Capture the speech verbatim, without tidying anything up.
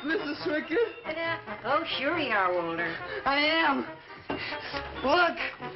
Missus Strickland? Uh, oh, sure you are, Walter. I am. Look.